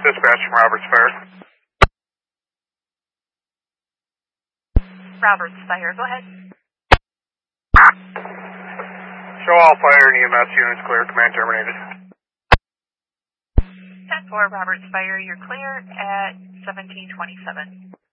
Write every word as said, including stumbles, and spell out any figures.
dispatch from Roberts Fire. Roberts Fire, go ahead. Show all fire and E M S units clear. Command terminated. ten four Roberts Fire, you're clear at seventeen twenty-seven.